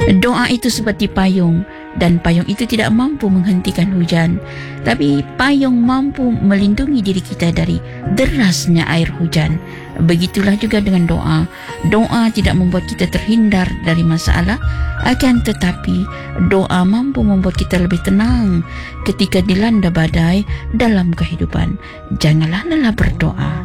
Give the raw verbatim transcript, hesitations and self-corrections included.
Doa itu seperti payung, dan payung itu tidak mampu menghentikan hujan, tapi payung mampu melindungi diri kita dari derasnya air hujan. Begitulah juga dengan doa. Doa tidak membuat kita terhindar dari masalah, akan tetapi doa mampu membuat kita lebih tenang ketika dilanda badai dalam kehidupan. Janganlah lelah berdoa.